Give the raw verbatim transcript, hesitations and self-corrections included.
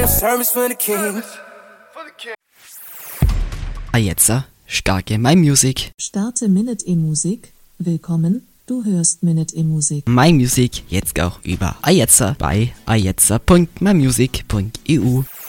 Ah, jetzt starke My Music. Starte Minute E-Musik. Willkommen, du hörst Minute E-Musik. My Music jetzt auch über ijetzer bei ijetzer punkt mymusic punkt e u.